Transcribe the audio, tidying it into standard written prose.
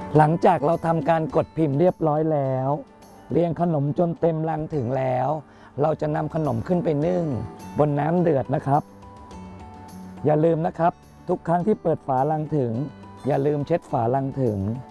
หลังจากเราทำการกดพิมพ์เรียบร้อยแล้วเรียงขนมจนเต็มลังถึงแล้วเราจะนำขนมขึ้นไปนึ่งบนน้ำเดือดนะครับอย่าลืมนะครับทุกครั้งที่เปิดฝาลังถึงอย่าลืมเช็ดฝาลังถึง